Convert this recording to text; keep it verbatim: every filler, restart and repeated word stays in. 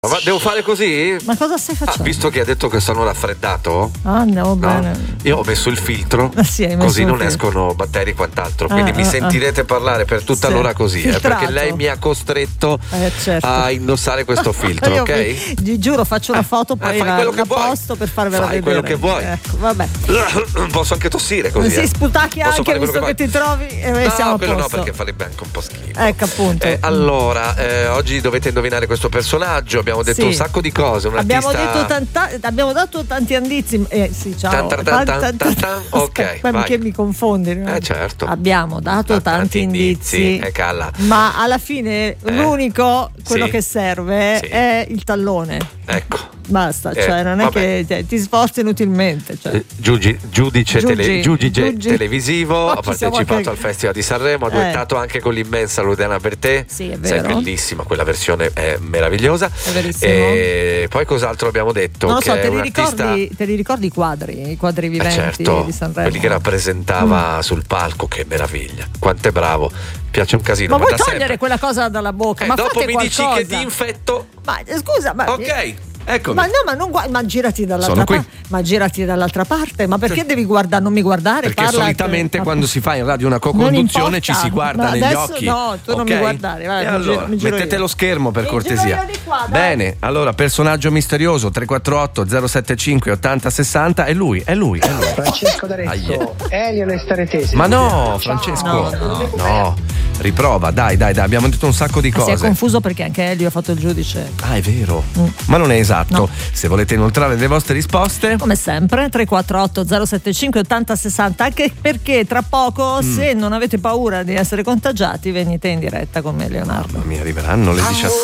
Ma devo fare così? Ma cosa stai facendo? Ah, visto che ha detto che sono raffreddato, ah, andiamo no? bene. Io ho messo il filtro, ah, sì, così non filtro. escono batteri e quant'altro. Quindi ah, mi ah, sentirete ah. parlare per tutta sì. l'ora così, eh, perché lei mi ha costretto eh, certo. a indossare questo filtro, Io ok? Vi, vi giuro, faccio una foto, poi eh, la, la posto per farvela fai vedere. quello che vuoi. Ecco, vabbè. Posso anche tossire così. Si eh. sputacchia Posso anche visto che, che ti trovi e no, siamo a quello posto. no, perché farebbe anche un po' schifo. Ecco, appunto. Eh, allora, eh, oggi dovete indovinare questo personaggio. Abbiamo detto sì. un sacco di cose. Un abbiamo artista... detto tanta, abbiamo dato tanti indizi. Eh, sì, ciao. Tan, tan, tan, tan, tan, tan. Ok, perché mi confondi? No? Eh, certo. Abbiamo dato Da, tanti, tanti indizi. indizi. Eh, calla. Ma alla fine eh. l'unico, quello sì. che serve sì. è il tallone. Ecco. Basta, eh, cioè non è vabbè. che cioè, ti sforzi inutilmente. Cioè. Eh, giugi, giudice, Giugi, tele, giudice giugi. televisivo, Oh, ha partecipato anche... al Festival di Sanremo, ha eh. duettato anche con l'immensa Luciana Bertè. Sì, è vero. Sei bellissima, quella versione è meravigliosa. È verissimo. E poi cos'altro abbiamo detto? Non lo che so, è te li, artista... ricordi, te li ricordi i quadri, i quadri viventi eh certo, di Sanremo? quelli che rappresentava mm. sul palco, che meraviglia. Quanto è bravo. Piace un casino. Ma, ma vuoi da togliere sempre. quella cosa dalla bocca? Eh, ma dopo fate mi qualcosa. dici che ti infetto. Ma scusa, ma ok. Eccomi. Ma no, ma non guarda, ma girati dall'altra parte. Ma girati dall'altra parte. Ma perché sì. devi guardare? Non mi guardare? Perché parla solitamente te... quando si fa in radio una co-conduzione ci si guarda ma negli occhi. No, tu okay? non mi guardare. Vai, e mi allora, giro, mi giro mettete io. lo schermo per mi cortesia. Giro di qua, Bene, allora personaggio misterioso tre quattro otto zero sette cinque ottanta sessanta è lui, è lui, è lui. Francesco D'Arezzo, Elio Lestaretese. Ma no, Francesco, no, no, no. Riprova, dai, dai, dai, abbiamo detto un sacco di cose. Si è confuso perché anche Elio ha fatto il giudice. Ah, è vero. Mm. Ma non è esatto. No. Se volete inoltrare le vostre risposte, come sempre tre quattro otto zero sette cinque ottanta sessanta, anche perché tra poco mm. se non avete paura di essere contagiati venite in diretta con me, Leonardo. Mi arriveranno le diciassette.